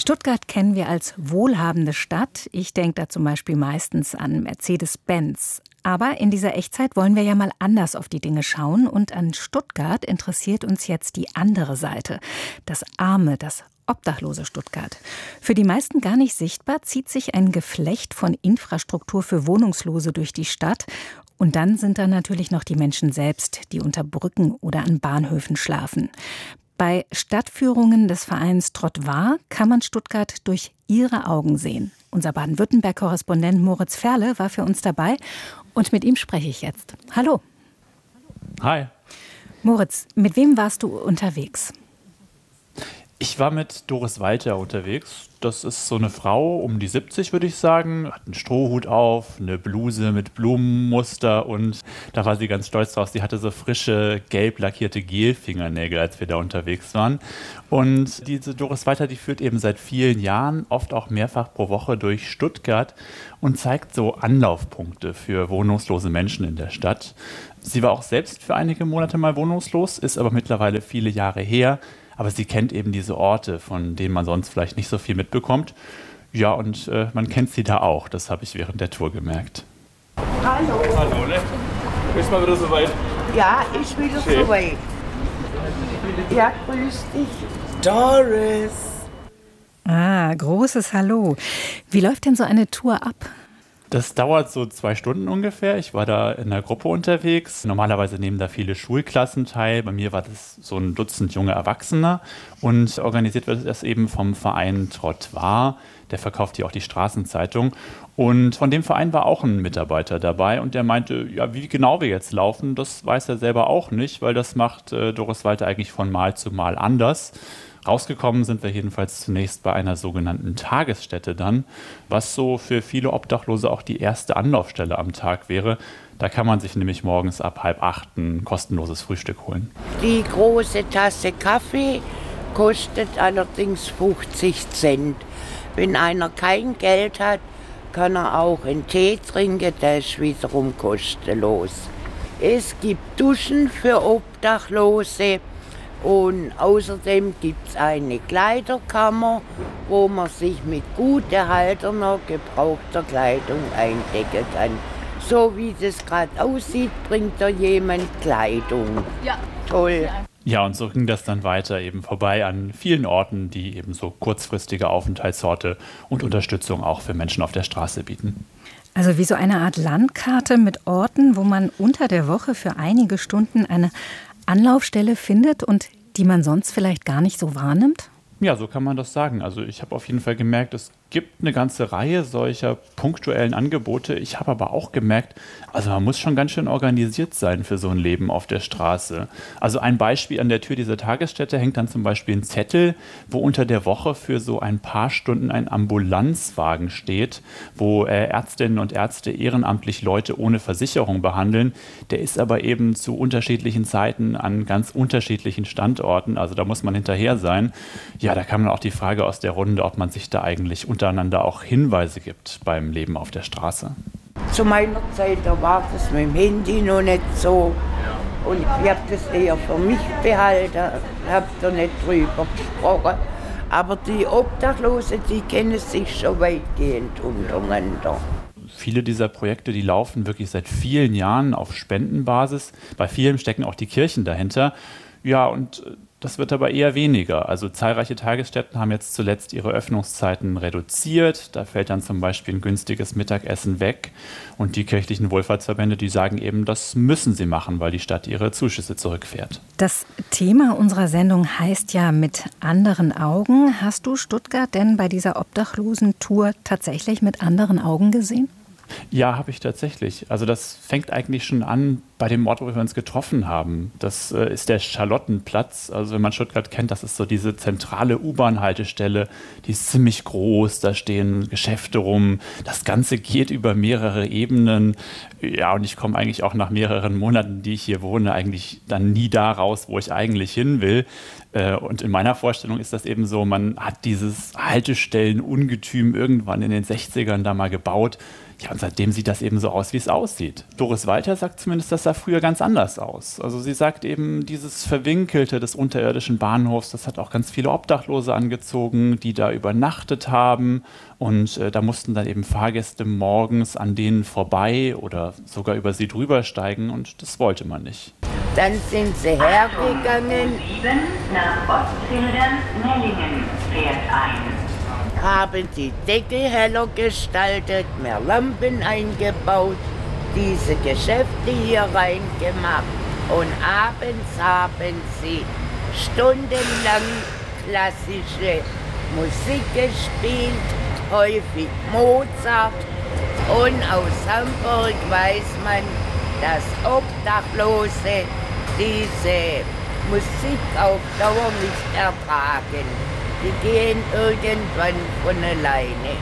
Stuttgart kennen wir als wohlhabende Stadt. Ich denke da zum Beispiel meistens an Mercedes-Benz. Aber in dieser Echtzeit wollen wir ja mal anders auf die Dinge schauen. Und an Stuttgart interessiert uns jetzt die andere Seite. Das arme, das obdachlose Stuttgart. Für die meisten gar nicht sichtbar, zieht sich ein Geflecht von Infrastruktur für Wohnungslose durch die Stadt. Und dann sind da natürlich noch die Menschen selbst, die unter Brücken oder an Bahnhöfen schlafen. Bei Stadtführungen des Vereins Trottoir kann man Stuttgart durch ihre Augen sehen. Unser Baden-Württemberg-Korrespondent Moritz Ferle war für uns dabei und mit ihm spreche ich jetzt. Hallo. Hi. Moritz, mit wem warst du unterwegs? Ich war mit Doris Walter unterwegs. Das ist so eine Frau um die 70, würde ich sagen. Hat einen Strohhut auf, eine Bluse mit Blumenmuster und da war sie ganz stolz drauf. Sie hatte so frische, gelb lackierte Gelfingernägel, als wir da unterwegs waren. Und diese Doris Walter, die führt eben seit vielen Jahren, oft auch mehrfach pro Woche durch Stuttgart und zeigt so Anlaufpunkte für wohnungslose Menschen in der Stadt. Sie war auch selbst für einige Monate mal wohnungslos, ist aber mittlerweile viele Jahre her. Aber sie kennt eben diese Orte, von denen man sonst vielleicht nicht so viel mitbekommt. Ja, und man kennt sie da auch. Das habe ich während der Tour gemerkt. Hallo. Hallo, ne? Bist mal wieder soweit? Ja, ich bin wieder soweit. Ja, grüß dich. Doris. Ah, großes Hallo. Wie läuft denn so eine Tour ab? Das dauert so 2 Stunden ungefähr. Ich war da in einer Gruppe unterwegs. Normalerweise nehmen da viele Schulklassen teil. Bei mir war das so ein Dutzend junge Erwachsene. Und organisiert wird das eben vom Verein Trottoir. Der verkauft hier auch die Straßenzeitung. Und von dem Verein war auch ein Mitarbeiter dabei. Und der meinte, ja, wie genau wir jetzt laufen, das weiß er selber auch nicht, weil das macht Doris Walter eigentlich von Mal zu Mal anders. Rausgekommen sind wir jedenfalls zunächst bei einer sogenannten Tagesstätte dann, was so für viele Obdachlose auch die erste Anlaufstelle am Tag wäre. Da kann man sich nämlich morgens ab 7:30 ein kostenloses Frühstück holen. Die große Tasse Kaffee kostet allerdings 50 Cent. Wenn einer kein Geld hat, kann er auch einen Tee trinken, der ist wiederum kostenlos. Es gibt Duschen für Obdachlose. Und außerdem gibt es eine Kleiderkammer, wo man sich mit gut erhaltener, gebrauchter Kleidung eindecken kann. So wie das gerade aussieht, bringt da jemand Kleidung. Ja. Toll. Ja, und so ging das dann weiter, eben vorbei an vielen Orten, die eben so kurzfristige Aufenthaltsorte und Unterstützung auch für Menschen auf der Straße bieten. Also wie so eine Art Landkarte mit Orten, wo man unter der Woche für einige Stunden eine Anlaufstelle findet und die man sonst vielleicht gar nicht so wahrnimmt? Ja, so kann man das sagen. Also ich habe auf jeden Fall gemerkt, es gibt eine ganze Reihe solcher punktuellen Angebote. Ich habe aber auch gemerkt, also man muss schon ganz schön organisiert sein für so ein Leben auf der Straße. Also ein Beispiel: an der Tür dieser Tagesstätte hängt dann zum Beispiel ein Zettel, wo unter der Woche für so ein paar Stunden ein Ambulanzwagen steht, wo Ärztinnen und Ärzte ehrenamtlich Leute ohne Versicherung behandeln. Der ist aber eben zu unterschiedlichen Zeiten an ganz unterschiedlichen Standorten. Also da muss man hinterher sein. Ja, da kam dann auch die Frage aus der Runde, ob man sich da eigentlich untereinander auch Hinweise gibt beim Leben auf der Straße. Zu meiner Zeit, da war das mit dem Handy noch nicht so. Und ich habe das eher für mich behalten, habe da nicht drüber gesprochen. Aber die Obdachlosen, die kennen sich schon weitgehend untereinander. Viele dieser Projekte, die laufen wirklich seit vielen Jahren auf Spendenbasis. Bei vielen stecken auch die Kirchen dahinter. Ja, und das wird aber eher weniger. Also zahlreiche Tagesstätten haben jetzt zuletzt ihre Öffnungszeiten reduziert. Da fällt dann zum Beispiel ein günstiges Mittagessen weg. Und die kirchlichen Wohlfahrtsverbände, die sagen eben, das müssen sie machen, weil die Stadt ihre Zuschüsse zurückfährt. Das Thema unserer Sendung heißt ja mit anderen Augen. Hast du Stuttgart denn bei dieser Obdachlosen-Tour tatsächlich mit anderen Augen gesehen? Ja, habe ich tatsächlich. Also das fängt eigentlich schon an bei dem Ort, wo wir uns getroffen haben. Das ist der Charlottenplatz. Also wenn man Stuttgart kennt, das ist so diese zentrale U-Bahn-Haltestelle. Die ist ziemlich groß, da stehen Geschäfte rum. Das Ganze geht über mehrere Ebenen. Ja, und ich komme eigentlich auch nach mehreren Monaten, die ich hier wohne, eigentlich dann nie da raus, wo ich eigentlich hin will. Und in meiner Vorstellung ist das eben so, man hat dieses Haltestellenungetüm irgendwann in den 60ern da mal gebaut. Ja, und seitdem sieht das eben so aus, wie es aussieht. Doris Walter sagt zumindest, dass sah früher ganz anders aus. Also sie sagt eben, dieses Verwinkelte des unterirdischen Bahnhofs, das hat auch ganz viele Obdachlose angezogen, die da übernachtet haben. Und da mussten dann eben Fahrgäste morgens an denen vorbei oder sogar über sie drüber steigen. Und das wollte man nicht. Dann sind sie hergegangen, nach Ostfildern, Mellingen fährt ein. haben die Deckel heller gestaltet, mehr Lampen eingebaut, diese Geschäfte hier reingemacht und abends haben sie stundenlang klassische Musik gespielt, häufig Mozart, und aus Hamburg weiß man, dass Obdachlose diese Musik auf Dauer nicht ertragen. Die gehen irgendwann von alleine.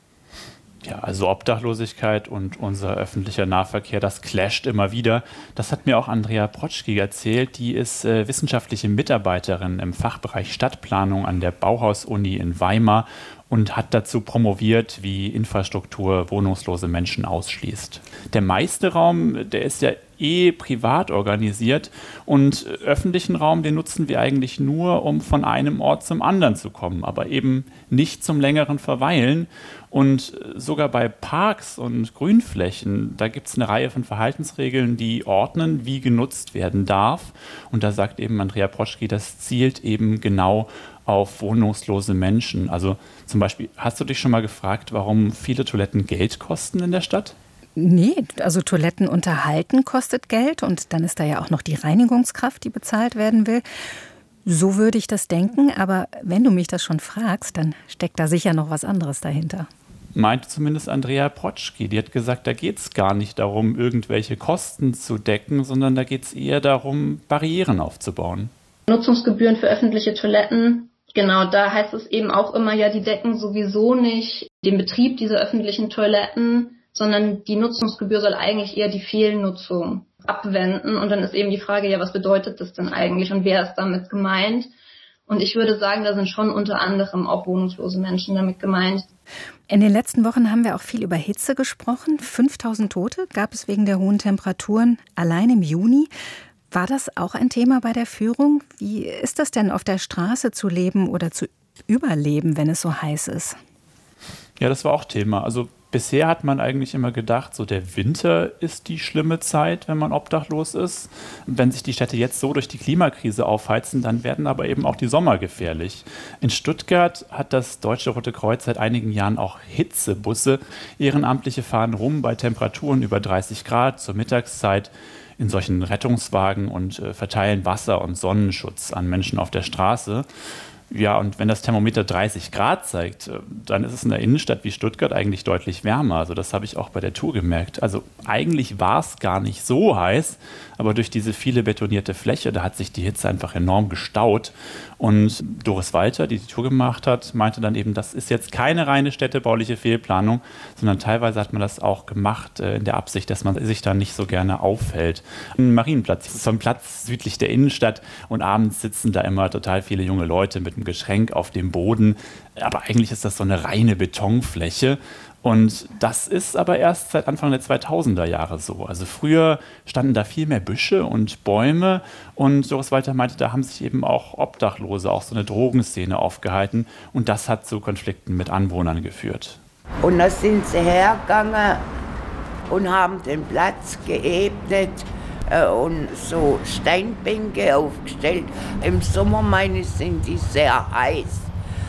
Ja, also Obdachlosigkeit und unser öffentlicher Nahverkehr, das clasht immer wieder. Das hat mir auch Andrea Proczki erzählt. Die ist wissenschaftliche Mitarbeiterin im Fachbereich Stadtplanung an der Bauhaus-Uni in Weimar und hat dazu promoviert, wie Infrastruktur wohnungslose Menschen ausschließt. Der meiste Raum, der ist ja privat organisiert, und öffentlichen Raum, den nutzen wir eigentlich nur, um von einem Ort zum anderen zu kommen, aber eben nicht zum längeren Verweilen. Und sogar bei Parks und Grünflächen, da gibt es eine Reihe von Verhaltensregeln, die ordnen, wie genutzt werden darf. Und da sagt eben Andrea Proczki, das zielt eben genau auf wohnungslose Menschen. Also zum Beispiel, hast du dich schon mal gefragt, warum viele Toiletten Geld kosten in der Stadt? Nee, also Toiletten unterhalten kostet Geld und dann ist da ja auch noch die Reinigungskraft, die bezahlt werden will. So würde ich das denken, aber wenn du mich das schon fragst, dann steckt da sicher noch was anderes dahinter. Meinte zumindest Andrea Proczki. Die hat gesagt, da geht es gar nicht darum, irgendwelche Kosten zu decken, sondern da geht es eher darum, Barrieren aufzubauen. Nutzungsgebühren für öffentliche Toiletten, genau, da heißt es eben auch immer, ja, die decken sowieso nicht den Betrieb dieser öffentlichen Toiletten, sondern die Nutzungsgebühr soll eigentlich eher die Fehlnutzung abwenden. Und dann ist eben die Frage, ja, was bedeutet das denn eigentlich und wer ist damit gemeint? Und ich würde sagen, da sind schon unter anderem auch wohnungslose Menschen damit gemeint. In den letzten Wochen haben wir auch viel über Hitze gesprochen. 5000 Tote gab es wegen der hohen Temperaturen allein im Juni. War das auch ein Thema bei der Führung? Wie ist das denn, auf der Straße zu leben oder zu überleben, wenn es so heiß ist? Ja, das war auch Thema. Also bisher hat man eigentlich immer gedacht, so der Winter ist die schlimme Zeit, wenn man obdachlos ist. Wenn sich die Städte jetzt so durch die Klimakrise aufheizen, dann werden aber eben auch die Sommer gefährlich. In Stuttgart hat das Deutsche Rote Kreuz seit einigen Jahren auch Hitzebusse. Ehrenamtliche fahren rum bei Temperaturen über 30 Grad zur Mittagszeit in solchen Rettungswagen und verteilen Wasser und Sonnenschutz an Menschen auf der Straße. Ja, und wenn das Thermometer 30 Grad zeigt, dann ist es in der Innenstadt wie Stuttgart eigentlich deutlich wärmer. Also das habe ich auch bei der Tour gemerkt. Also eigentlich war es gar nicht so heiß, aber durch diese viele betonierte Fläche, da hat sich die Hitze einfach enorm gestaut. Und Doris Walter, die Tour gemacht hat, meinte dann eben, das ist jetzt keine reine städtebauliche Fehlplanung, sondern teilweise hat man das auch gemacht in der Absicht, dass man sich da nicht so gerne aufhält. Ein Marienplatz, das ist so ein Platz südlich der Innenstadt, und abends sitzen da immer total viele junge Leute mit einem Geschenk auf dem Boden. Aber eigentlich ist das so eine reine Betonfläche. Und das ist aber erst seit Anfang der 2000er Jahre so. Also früher standen da viel mehr Büsche und Bäume, und Doris Walter meinte, da haben sich eben auch Obdachlose, auch so eine Drogenszene aufgehalten, und das hat zu Konflikten mit Anwohnern geführt. Und da sind sie hergegangen und haben den Platz geebnet und so Steinbänke aufgestellt. Im Sommer, meine ich, sind die sehr heiß.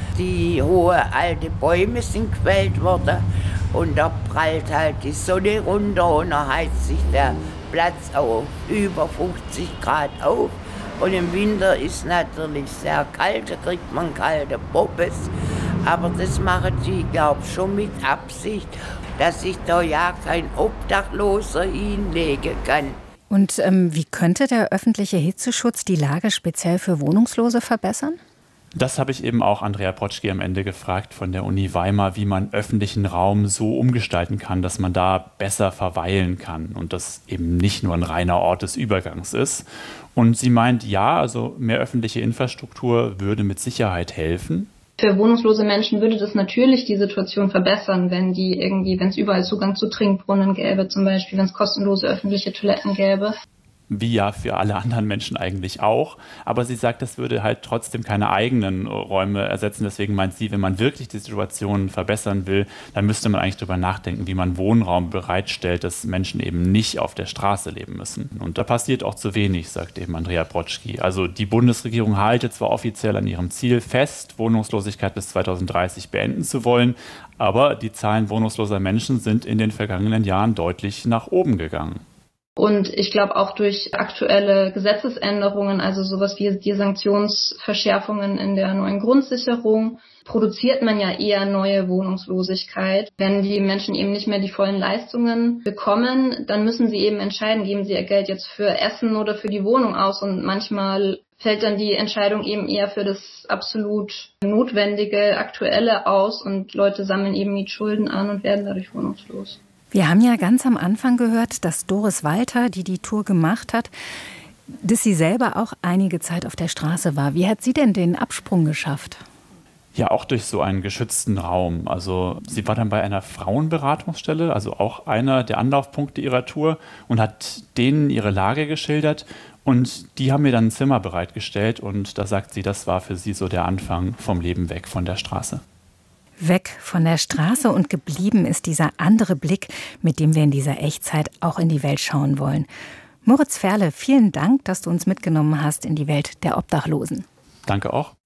Die hohen alte Bäume sind gefällt worden und da prallt halt die Sonne runter und dann heizt sich der Platz auf über 50 Grad auf. Und im Winter ist natürlich sehr kalt, da kriegt man kalte Poppes. Aber das machen die, glaube ich, schon mit Absicht, dass sich da ja kein Obdachloser hinlegen kann. Und wie könnte der öffentliche Hitzeschutz die Lage speziell für Wohnungslose verbessern? Das habe ich eben auch Andrea Proczki am Ende gefragt von der Uni Weimar, wie man öffentlichen Raum so umgestalten kann, dass man da besser verweilen kann und das eben nicht nur ein reiner Ort des Übergangs ist. Und sie meint, ja, also mehr öffentliche Infrastruktur würde mit Sicherheit helfen. Für wohnungslose Menschen würde das natürlich die Situation verbessern, wenn es überall Zugang zu Trinkbrunnen gäbe, zum Beispiel, wenn es kostenlose öffentliche Toiletten gäbe. Wie ja für alle anderen Menschen eigentlich auch. Aber sie sagt, das würde halt trotzdem keine eigenen Räume ersetzen. Deswegen meint sie, wenn man wirklich die Situation verbessern will, dann müsste man eigentlich darüber nachdenken, wie man Wohnraum bereitstellt, dass Menschen eben nicht auf der Straße leben müssen. Und da passiert auch zu wenig, sagt eben Andrea Brodsky. Also die Bundesregierung halte zwar offiziell an ihrem Ziel fest, Wohnungslosigkeit bis 2030 beenden zu wollen, aber die Zahlen wohnungsloser Menschen sind in den vergangenen Jahren deutlich nach oben gegangen. Und ich glaube auch durch aktuelle Gesetzesänderungen, also sowas wie die Sanktionsverschärfungen in der neuen Grundsicherung, produziert man ja eher neue Wohnungslosigkeit. Wenn die Menschen eben nicht mehr die vollen Leistungen bekommen, dann müssen sie eben entscheiden, geben sie ihr Geld jetzt für Essen oder für die Wohnung aus. Und manchmal fällt dann die Entscheidung eben eher für das absolut Notwendige, Aktuelle aus und Leute sammeln eben Mietschulden an und werden dadurch wohnungslos. Wir haben ja ganz am Anfang gehört, dass Doris Walter, die Tour gemacht hat, dass sie selber auch einige Zeit auf der Straße war. Wie hat sie denn den Absprung geschafft? Ja, auch durch so einen geschützten Raum. Also sie war dann bei einer Frauenberatungsstelle, also auch einer der Anlaufpunkte ihrer Tour, und hat denen ihre Lage geschildert. Und die haben mir dann ein Zimmer bereitgestellt. Und da sagt sie, das war für sie so der Anfang vom Leben weg von der Straße. Weg von der Straße, und geblieben ist dieser andere Blick, mit dem wir in dieser Echtzeit auch in die Welt schauen wollen. Moritz Ferle, vielen Dank, dass du uns mitgenommen hast in die Welt der Obdachlosen. Danke auch.